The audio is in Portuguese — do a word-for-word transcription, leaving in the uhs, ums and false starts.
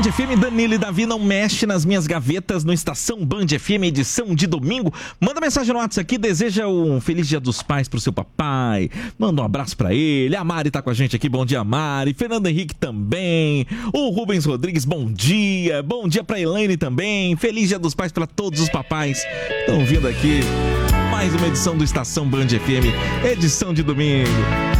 F M, Danilo e Davi não mexe nas minhas gavetas no Estação Band F M, edição de domingo. Manda mensagem no WhatsApp aqui, deseja um feliz dia dos pais pro seu papai. Manda um abraço pra ele. A Mari tá com a gente aqui, bom dia, Mari. Fernando Henrique também. O Rubens Rodrigues, bom dia. Bom dia pra Elaine também. Feliz dia dos pais pra todos os papais. Estão vindo aqui mais uma edição do Estação Band F M, edição de domingo.